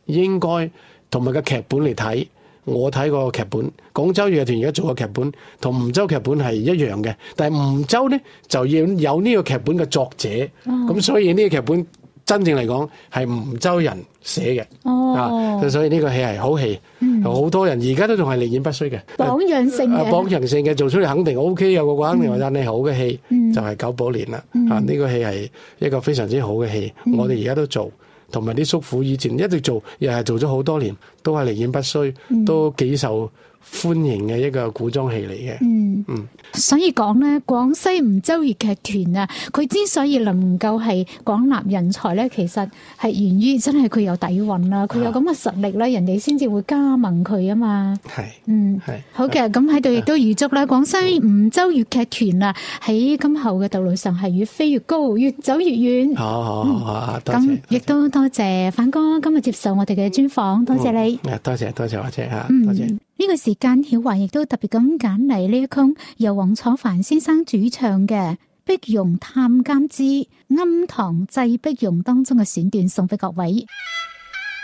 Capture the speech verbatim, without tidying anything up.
應該同埋個劇本嚟睇。我睇個劇本，廣州粵劇團而家做個劇本同梧州劇本係一樣嘅，但係梧州咧就要有呢個劇本嘅作者，咁、哦、所以呢個劇本真正嚟講係梧州人寫嘅，哦、啊，所以呢個戲係好戲，好、嗯、多人而家都仲係力演不衰嘅， 榜樣性嘅， 榜樣性嘅做出嚟肯定 O K， 有個話肯定話真係好嘅戲，嗯、就係《九寶蓮》啦，嗯、啊呢、呢個戲係一個非常之好嘅戲，嗯、我哋而家都做。同埋啲叔父以前一直做，又係做咗好多年，都係力演不衰，嗯、都幾受歡迎嘅一個古裝戲嚟嘅。嗯嗯， 所以講咧，廣西梧州粵劇團啊，佢之所以能夠係廣納人才咧，其實係源於真係佢有底蘊啦，佢有咁嘅實力咧，人哋先至會加盟佢啊嘛。係，嗯，係好嘅。咁喺度亦都預祝啦，廣西梧州粵劇團啊，喺今後嘅道路上係越飛越高，越走越遠。 好好好，嗯、多謝。 咁亦都多謝范哥今日接受我哋嘅專訪，多謝你。 嗯、多謝多謝華姐嚇， 嗯、 多謝。 呢個時間，曉華亦都特別咁揀嚟呢一曲由黃楚帆先生主唱嘅《碧蓉探監之庵堂祭碧蓉》當中嘅選段送俾各位。